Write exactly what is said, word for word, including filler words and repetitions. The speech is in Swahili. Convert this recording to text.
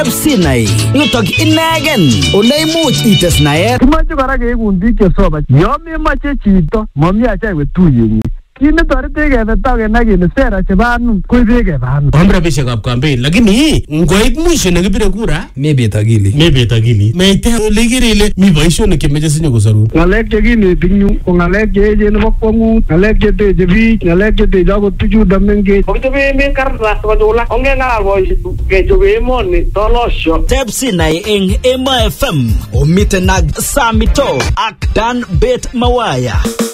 Sinai yutok inegen ole imuch ites naet. Kimache kora keekun biik chesoman. Yo memache chito mami acha iwe tuyenyi. Kine torete kebe takenai kele sera chebo anum koibe kebe anum. Kwa rabishekab campaign lakini ngoit mwisho nekibire kura mebet akili. Mebet akili. Meite ole kirele mi boisionik chemeche sinyo kosoru. Ngalek chekineti nyu ko ngalek cheechen nebo kwangut, ngalek cheteche biik, ngalek cheteche akot bichuto mengech. Kokichobe emet kartas kochula ongengalal boisiek kechobe emoni tolosho. Tep Sinai eng Emo F M omiten ak Samito ak Dan Bet Mawaya.